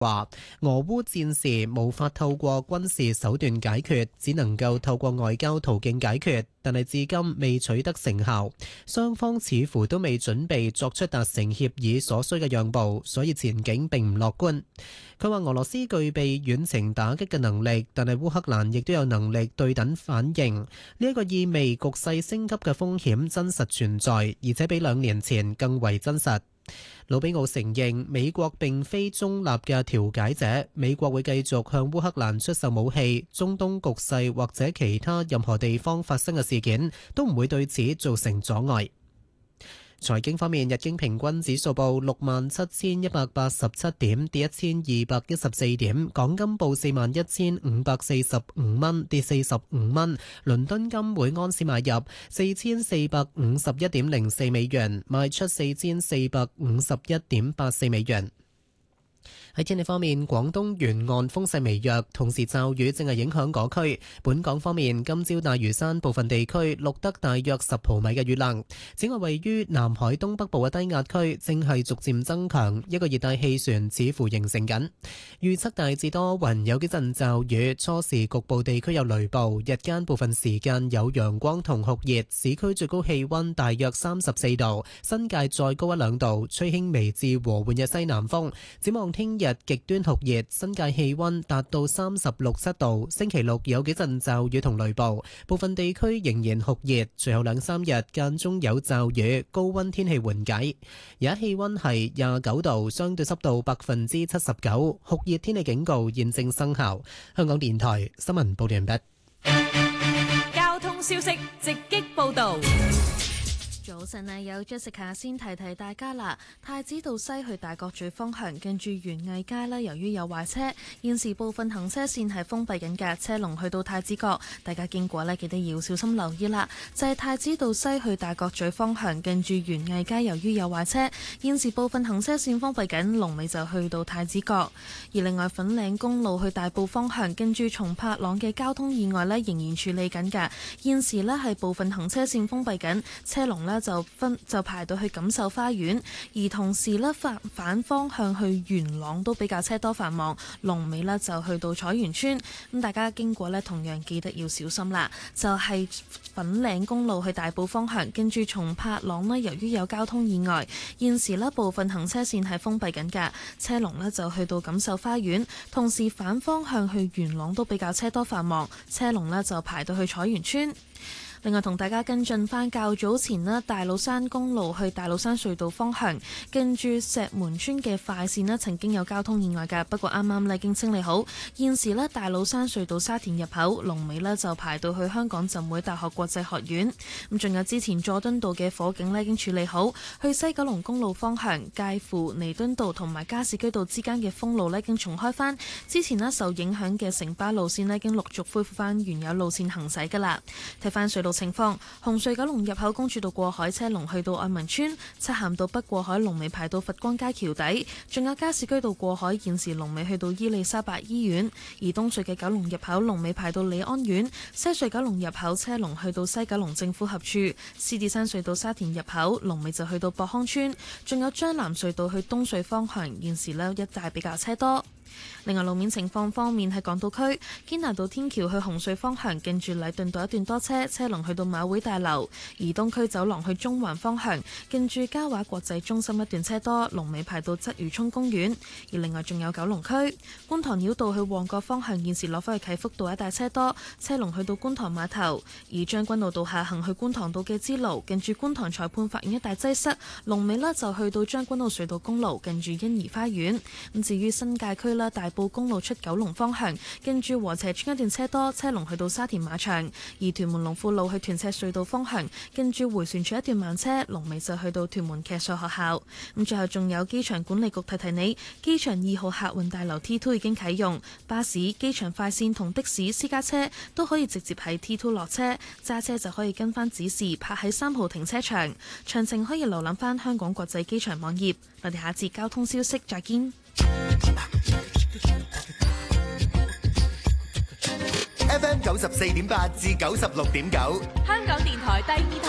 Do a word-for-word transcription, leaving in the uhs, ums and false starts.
話俄烏戰事無法透過軍事手段解決，只能夠透過外交途徑解決，但係至今未取得成效。雙方似乎都未準備作出達成協議所需嘅讓步，所以前景並唔樂觀。佢話俄羅斯具備遠程打擊嘅能力，但係烏克蘭亦都有能力對等反應。呢一個意味局勢升級嘅風險真實存在，而且比兩年前更為真實。魯比奧承認美國並非中立嘅調解者，美國會繼續向烏克蘭出售武器，中東局勢或者其他任何地方發生嘅事件都唔會對此造成阻礙。財經方面，日經平均指數報六萬七千一百八十七點，跌一千二百一十四點。港金報四萬一千五百四十五蚊，跌四十五蚊。倫敦金每安士買入四千四百五十一點零四美元，賣出四千四百五十一點八四美元。喺天氣方面，廣東沿岸風勢微弱，同時驟雨正係影響嗰區。本港方面，今朝大嶼山部分地區錄得大約十毫米嘅雨量。此外，位於南海東北部嘅低壓區正係逐漸增強，一個熱帶氣旋似乎形成緊。預測大致多雲，有幾陣驟雨，初時局部地區有雷暴，日間部分時間有陽光同酷熱，市區最高氣溫大約三十四度，新界再高一兩度，吹輕微至和緩嘅西南風。展望聽日極端酷熱，新界氣溫達到三十六七度。星期六有幾陣驟雨同雷暴，部分地區仍然酷熱。隨後兩三日間中有驟雨，高溫天氣緩解。而家氣溫係廿九度，相對濕度百分之七十九，酷熱天氣警告現正生效。香港電台新聞報道完畢。 交通消息直擊報道。 早晨啊，有 Jessica 先提提大家啦。太子道西去大角咀方向，近住園藝街啦，由於有壞車，現時部分行車線係封閉緊嘅，車龍去到太子角，大家經過呢，記得要小心留意啦。就係、是、太子道西去大角咀方向，近住園藝街，由於有壞車，現時部分行車線封閉緊，龍尾就去到太子角。而另外粉嶺公路去大埔方向，近住松柏塱嘅交通意外呢，仍然處理緊嘅，現時呢係部分行車線封閉緊，車龍呢就分就排到去錦繡花園，而同時呢反反方向去元朗都比較車多繁忙，龍尾呢就去到彩園村，咁大家經過呢，同樣記得要小心啦。就係、是、粉嶺公路去大埔方向，跟住松柏塱呢，由於有交通意外，現時呢部分行車線係封閉緊㗎，車龍呢就去到錦繡花園，同時反方向去元朗都比較車多繁忙，車龍呢就排到去彩園村。另外同大家跟進返較早前呢，大老山公路去大老山隧道方向，跟住石門村嘅快線呢曾經有交通意外㗎，不過啱啱呢已經清理好。現時呢，大老山隧道沙田入口龍尾呢就排到去香港浸會大學國際學院。咁仲有之前佐敦道嘅火警呢已經處理好，去西九龍公路方向介乎彌敦道同埋加士居道之間嘅封路呢已經重開返。之前呢受影響嘅城巴路線呢已經陸續恢復返原有路線行駛㗎啦。睇返隧道情況，紅隧九龍入口公主道過海車龍去到愛民村，漆咸道北過海龍尾排到佛光街橋底，仲有加士居道過海現時龍尾去到伊利沙伯醫院，而東隧嘅九龍入口龍尾排到利安苑，西隧九龍入口車龍去到西九龍政府合署，獅子山隧道沙田入口龍尾就去到博康村，仲有將藍隧道去東隧方向現時呢一帶比較車多。另外路面情況方面，喺港島區堅拿道天橋去紅隧方向，近住禮頓道一段多車，車龍去到馬會大樓；而東區走廊去中環方向，近住嘉華國際中心一段車多，龍尾排到鰂魚涌公園。而另外仲有九龍區觀塘繞道去旺角方向，現時落返去啟福道一帶車多，車龍去到觀塘碼頭；而將軍澳道下行去觀塘道嘅支路，近住觀塘裁判法院一帶擠塞，龍尾呢就去到將軍澳隧道公路，近住欣怡花園。咁至於新界區大埔公路出九龍方向，跟住禾輋邨一段車多，車龍去到沙田馬場；而屯門龍富路去屯赤隧道方向，跟住迴旋處一段慢車，龍尾就去到屯門騎術學校。咁最後仲有機場管理局提提你，機場二號客運大樓 T 二 已經啟用，巴士、機場快線同的士、私家車都可以直接喺 T 二落車，揸車就可以跟翻指示泊喺三號停車場。詳情可以瀏覽翻香港國際機場網頁。我哋下次交通消息再見。 F M 九十四點八至九十六點九， 香港電台第二台。